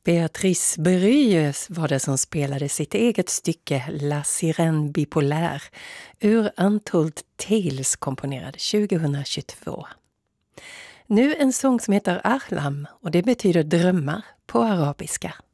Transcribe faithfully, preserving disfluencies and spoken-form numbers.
Beatrice Beryes var det som spelade sitt eget stycke La Sirène Bipolaire ur Untold Tales komponerad tjugohundratjugotvå. Nu en sång som heter Ahlam och det betyder drömmar på arabiska.